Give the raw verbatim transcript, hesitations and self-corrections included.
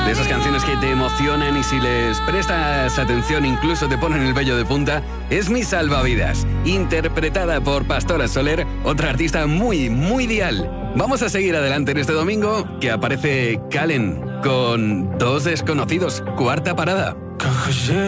De esas canciones que te emocionan y si les prestas atención incluso te ponen el vello de punta, es Mi Salvavidas, interpretada por Pastora Soler, otra artista muy, muy dial. Vamos a seguir adelante en este domingo, que aparece Calen con Dos Desconocidos, cuarta parada.